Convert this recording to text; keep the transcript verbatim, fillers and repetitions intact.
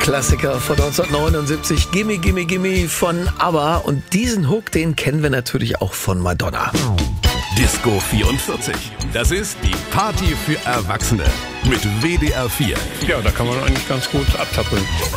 Klassiker von neunzehnhundertneunundsiebzig, Gimme, Gimme, Gimme von ABBA. Und diesen Hook, den kennen wir natürlich auch von Madonna. Disco vierundvierzig. Das ist die Party für Erwachsene mit W D R vier. Ja, da kann man eigentlich ganz gut abtappeln.